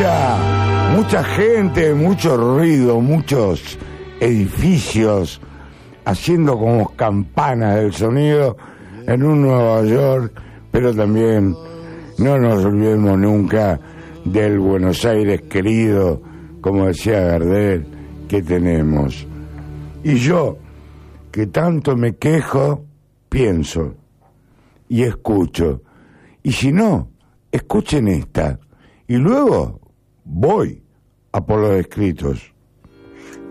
mucha gente, mucho ruido, muchos edificios haciendo como campanas del sonido en un Nueva York, pero también no nos olvidemos nunca del Buenos Aires querido, como decía Gardel, que tenemos. Y yo, que tanto me quejo, pienso y escucho. Y si no, escuchen esta. Y luego voy a por los escritos.